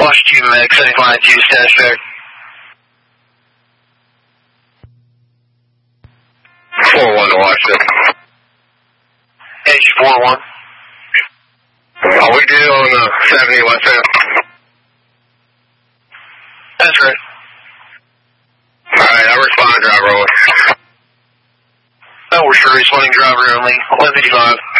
Washington Medic, 75 status check. 4-1 to Washington. Edge 4-1. Are we due on 70 West End? That's right. Alright, I respond, driver only. No, we're sure responding driver only. 155.